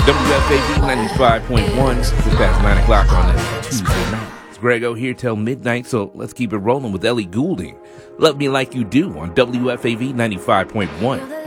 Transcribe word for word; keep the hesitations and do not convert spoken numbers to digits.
W F A V ninety-five point one, just past nine o'clock on a Tuesday night. It's Grego here till midnight, so let's keep it rolling with Ellie Goulding. Love Me Like You Do on W F A V ninety-five point one.